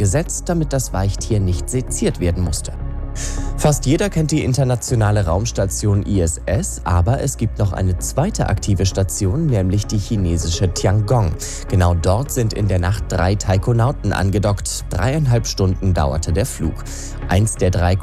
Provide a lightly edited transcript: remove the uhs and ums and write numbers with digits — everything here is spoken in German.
gesetzt, damit das Weichtier nicht seziert werden musste. Fast jeder kennt die internationale Raumstation ISS, aber es gibt noch eine zweite aktive Station, nämlich die chinesische Tiangong. Genau dort sind in der Nacht 3 Taikonauten angedockt. 3,5 Stunden dauerte der Flug. Eins der 3